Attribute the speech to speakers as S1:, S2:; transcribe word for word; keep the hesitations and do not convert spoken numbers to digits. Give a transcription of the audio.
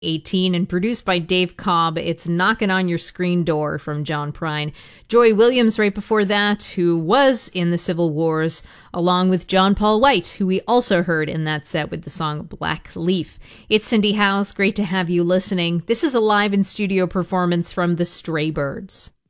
S1: eighteen and produced by Dave Cobb. It's Knocking on Your Screen Door from John Prine. Joy Williams right before that, who was in the Civil Wars, along with John Paul White, who we also heard in that set with the song Black Leaf. It's Cindy Howes. Great to have you listening. This is a live in studio performance from the Stray Birds.